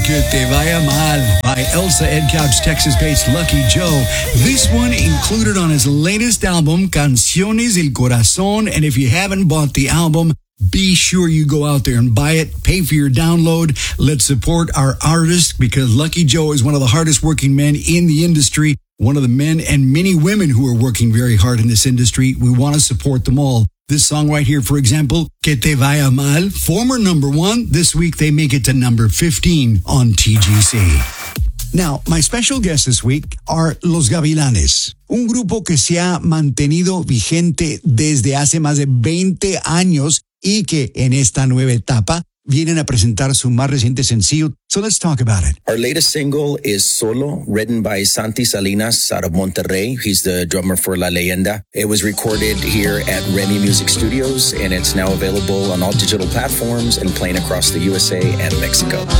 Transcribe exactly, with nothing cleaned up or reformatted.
Que Te Vaya Mal by Elsa Edcouch, Texas-based Lucky Joe. This one included on his latest album, Canciones del Corazón. And if you haven't bought the album, be sure you go out there and buy it. Pay for your download. Let's support our artist, because Lucky Joe is one of the hardest working men in the industry. One of the men and many women who are working very hard in this industry. We want to support them all. This song right here, for example, Que Te Vaya Mal, former number one. This week they make it to number fifteen on T G C. Now, my special guests this week are Los Gavilanes, un grupo que se ha mantenido vigente desde hace más de veinte años y que en esta nueva etapa vienen a presentar su más reciente sencillo. So let's talk about it. Our latest single is Solo, written by Santi Salinas out of Monterrey. He's the drummer for La Leyenda. It was recorded here at Remy Music Studios, and it's now available on all digital platforms and playing across the U S A and Mexico.